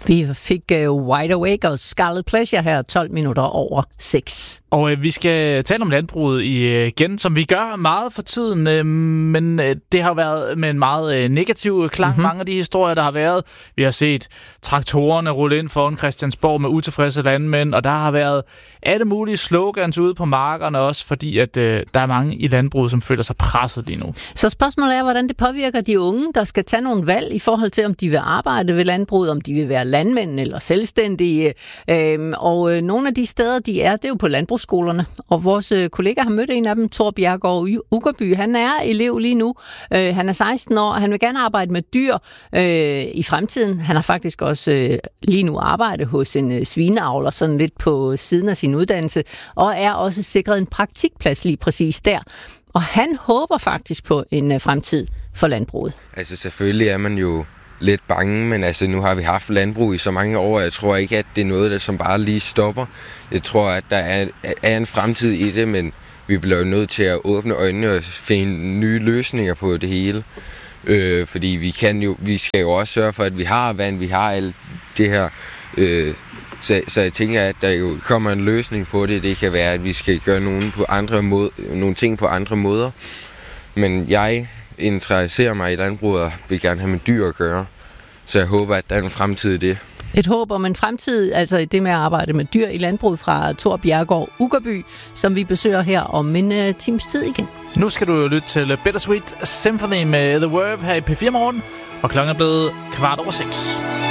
Vi fik Wide Awake og Scarlet Pleasure her 12 minutter over 6. Og vi skal tale om landbruget igen, som vi gør meget for tiden, men det har været med en meget negativ klang. Mange af de historier, der har været. Vi har set traktorerne rulle ind foran Christiansborg med utilfredse landmænd, og der har været alle mulige slogans ude på markerne også, fordi at der er mange i landbruget, som føler sig presset lige nu. Så spørgsmålet er, hvordan det påvirker de unge, der skal tage nogle valg i forhold til, om de vil arbejde ved landbruget, om de vil være landmænd eller selvstændige. Og nogle af de steder, de er, det er jo på landbrugsskolerne. Og vores kollega har mødt en af dem, Thor Bjergård Uggerby. Han er elev lige nu. Han er 16 år, og han vil gerne arbejde med dyr i fremtiden. Han har faktisk også lige nu arbejde hos en svineavler, sådan lidt på siden af sin uddannelse, og er også sikret en praktikplads lige præcis der. Og han håber faktisk på en fremtid for landbruget. Altså selvfølgelig er man jo lidt bange, men altså nu har vi haft landbrug i så mange år, og jeg tror ikke, at det er noget, der som bare lige stopper. Jeg tror, at der er en fremtid i det, men vi bliver jo nødt til at åbne øjnene og finde nye løsninger på det hele. Fordi vi skal jo også sørge for, at vi har vand, vi har alt det her. Så jeg tænker, at der jo kommer en løsning på det. Det kan være, at vi skal gøre nogle ting på andre måder. Men jeg interesserer mig i landbruget og vil gerne have med dyr at gøre. Så jeg håber, at der er en fremtid i det. Et håb om en fremtid, altså i det med at arbejde med dyr i landbruget fra Thor Bjergård Uggerby, som vi besøger her om en times tid igen. Nu skal du jo lytte til Bittersweet Symphony med The Verve her i P4 Morgen, og klokken er blevet 6:15.